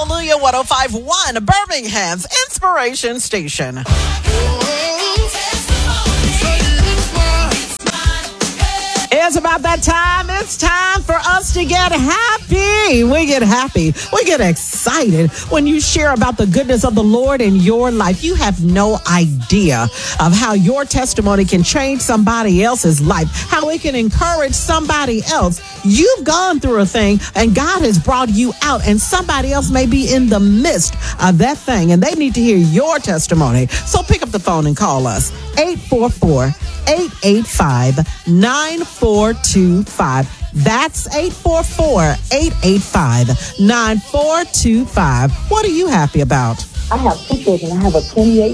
Hallelujah 105.1, Birmingham's Inspiration Station. It's about that time. It's time for us to get happy. We get happy. We get excited when you share about the goodness of the Lord in your life. You have no idea of how your testimony can change somebody else's life, how it can encourage somebody else. You've gone through a thing and God has brought you out, and somebody else may be in the midst of that thing and they need to hear your testimony. So pick up the phone and call us 844-885-9425. That's 844-885-9425. What are you happy about? I have two children. I have a 28